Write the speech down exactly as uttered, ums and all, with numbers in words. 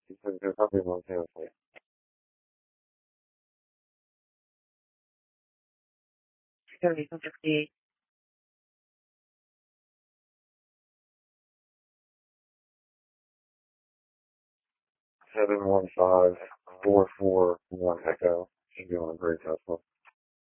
Because there's nothing wrong with thirty-two fifty-eight. seven one five four four one Echo. Should be on a great Tesla.